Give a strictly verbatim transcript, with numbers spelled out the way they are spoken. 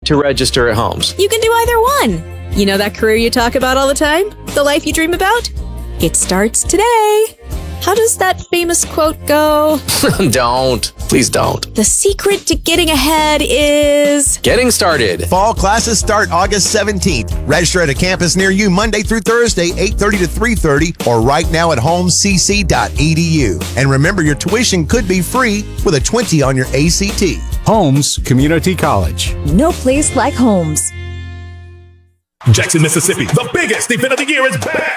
to register at Holmes? You can do either one. You know that career you talk about all the time? The life you dream about? It starts today. How does that famous quote go? Don't. Please don't. The secret to getting ahead is... Getting started. Fall classes start August seventeenth. Register at a campus near you Monday through Thursday, eight thirty to three thirty, or right now at holmes c c dot e d u. And remember, your tuition could be free with a twenty on your A C T. Holmes Community College. No place like Holmes. Jackson, Mississippi, the biggest event of the year is back.